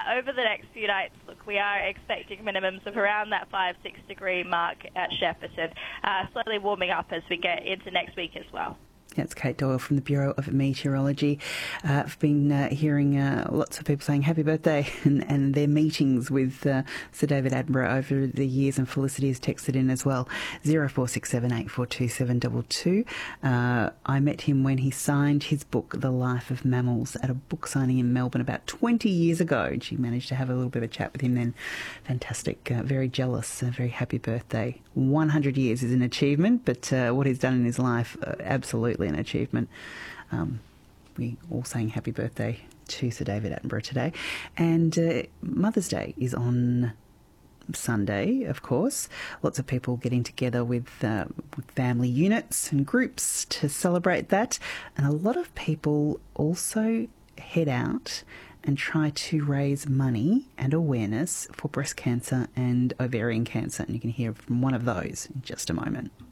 over the next few nights, look, we are expecting minimums of around that 5-6 degree mark at Shepparton, slowly warming up as we get into next week as well. That's Kate Doyle from the Bureau of Meteorology. I've been hearing lots of people saying happy birthday and their meetings with Sir David Attenborough over the years, and Felicity has texted in as well, 0467842722. I met him when he signed his book, The Life of Mammals, at a book signing in Melbourne about 20 years ago. And she managed to have a little bit of a chat with him then. Fantastic. Very jealous. Very happy birthday. 100 years is an achievement, but what he's done in his life, absolutely an achievement. We all saying happy birthday to Sir David Attenborough today. And Mother's Day is on Sunday, of course. Lots of people getting together with family units and groups to celebrate that. And a lot of people also head out and try to raise money and awareness for breast cancer and ovarian cancer. And you can hear from one of those in just a moment.